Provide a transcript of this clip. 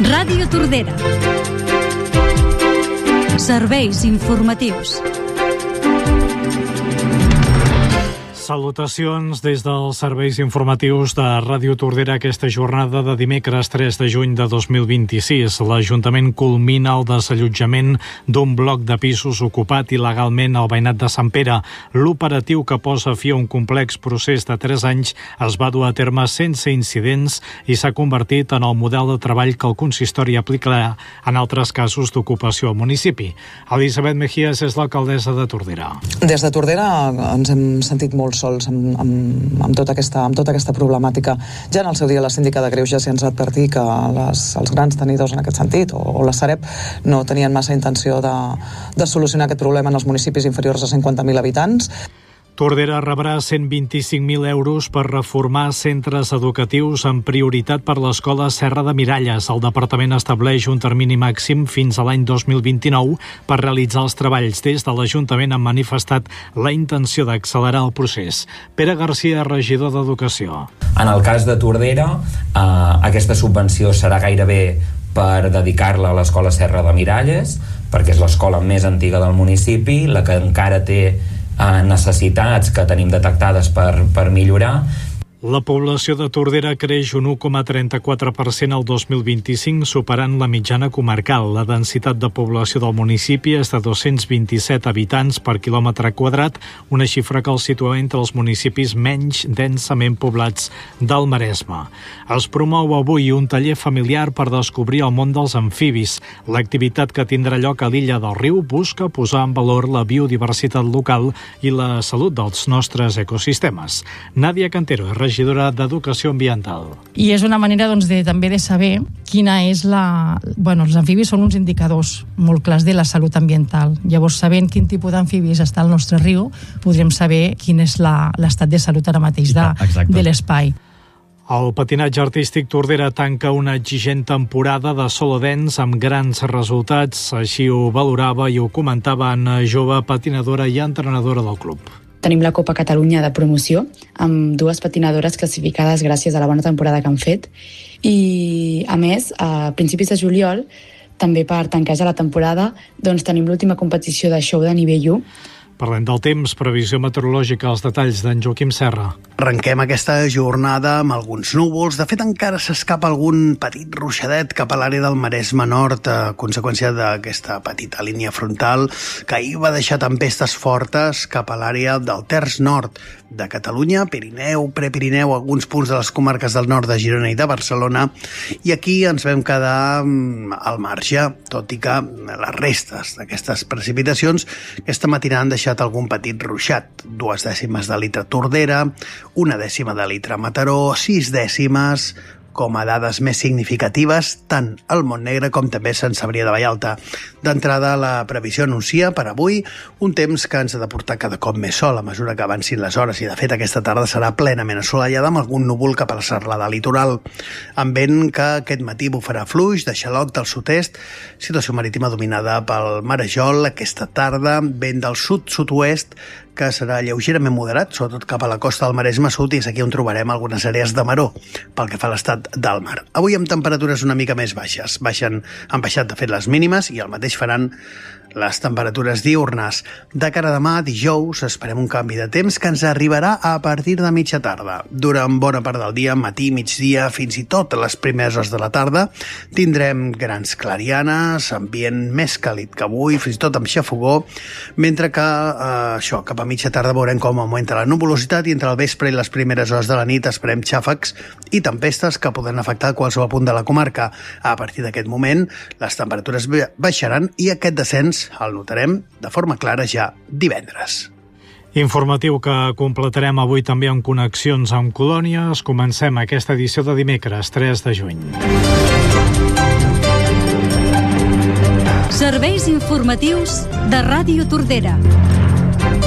Ràdio Tordera. Serveis informatius. Salutacions des dels serveis informatius de Ràdio Tordera aquesta jornada de dimecres 3 de juny de 2026. L'Ajuntament culmina el desallotjament d'un bloc de pisos ocupat il·legalment al veïnat de Sant Pere. L'operatiu que posa fi a un complex procés de 3 anys es va dur a terme sense incidents i s'ha convertit en el model de treball que el consistori aplicarà en altres casos d'ocupació al municipi. Elisabet Mejías és l'alcaldessa de Tordera. Des de Tordera ens hem sentit molt sols amb tota aquesta problemàtica. Ja en el seu dia la síndica de Greuges ja ens va advertir que els grans tenidors en aquest sentit, o la Sareb, no tenien massa intenció de solucionar aquest problema en els municipis inferiors a 50.000 habitants. Tordera rebrà 125.000 euros per reformar centres educatius amb prioritat per l'escola Serra de Miralles. El departament estableix un termini màxim fins a l'any 2029 per realitzar els treballs. Des de l'Ajuntament han manifestat la intenció d'accelerar el procés. Pere Garcia, regidor d'Educació. En el cas de Tordera, aquesta subvenció serà gairebé per dedicar-la a l'escola Serra de Miralles, perquè és l'escola més antiga del municipi, la que encara té necessitats que tenim detectades per millorar. La població de Tordera creix un 1,34% al 2025, superant la mitjana comarcal. La densitat de població del municipi és de 227 habitants per quilòmetre quadrat, una xifra que el situa entre els municipis menys densament poblats del Maresme. Es promou avui un taller familiar per descobrir el món dels amfibis. L'activitat que tindrà lloc a l'Illa del Riu busca posar en valor la biodiversitat local i la salut dels nostres ecosistemes. Nàdia Cantero és regidora d'Educació Ambiental. I és una manera també de saber quina és els amfibis són uns indicadors molt clars de la salut ambiental. Llavors, sabent quin tipus d'amfibis està al nostre riu, podrem saber quin és l'estat de salut ara mateix de l'espai. El patinatge artístic Tordera tanca una exigent temporada de solo dance amb grans resultats. Així ho valorava i ho comentava Anna Jove, patinadora i entrenadora del club. Tenim la Copa Catalunya de promoció amb 2 patinadores classificades gràcies a la bona temporada que han fet i, a més, a principis de juliol, també per tancar ja la temporada, tenim l'última competició de show de nivell 1. Parlem del temps, previsió meteorològica, els detalls d'en Joaquim Serra. Arrenquem aquesta jornada amb alguns núvols. De fet, encara s'escapa algun petit ruixadet cap a l'àrea del Maresme Nord a conseqüència d'aquesta petita línia frontal que ahir va deixar tempestes fortes cap a l'àrea del terç nord de Catalunya, Pirineu, Prepirineu, alguns punts de les comarques del nord de Girona i de Barcelona, i aquí ens vam quedar al marge, tot i que les restes d'aquestes precipitacions aquesta matinada han deixat algun petit ruixat. 2 dècimes de litre a Tordera, 1 dècima de litre a Mataró, 6 dècimes com a dades més significatives tant al Montnegre com també Sant Cebrià de Vallalta. D'entrada, la previsió anuncia per avui un temps que ens ha de portar cada cop més sol a mesura que avancin les hores i, de fet, aquesta tarda serà plenament assolellada amb algun núvol cap a la serralada litoral. Amb vent que aquest matí bufarà fluix de xaloc del sud-est, situació marítima dominada pel marejol. Aquesta tarda, vent del sud-sud-oest que serà lleugerament moderat, sobretot cap a la costa del Maresme Sud, i és aquí on trobarem algunes àrees de maró pel que fa a l'estat del mar. Avui amb temperatures una mica més baixes. Han baixat, de fet, les mínimes i el mateix faran les temperatures diürnes. De cara a demà, dijous, esperem un canvi de temps que ens arribarà a partir de mitja tarda. Durant bona part del dia, matí, migdia, fins i tot les primeres hores de la tarda, tindrem grans clarianes, ambient més càlid que avui, fins i tot amb xafogó, mentre que cap a mitja tarda veurem com augmenta la nuvolositat i entre el vespre i les primeres hores de la nit esperem xàfecs i tempestes que poden afectar qualsevol punt de la comarca. A partir d'aquest moment, les temperatures baixaran i aquest descens el notarem de forma clara ja divendres. Informatiu que completarem avui també amb connexions amb colònies. Comencem aquesta edició de dimecres 3 de juny. Serveis informatius de Ràdio Tordera.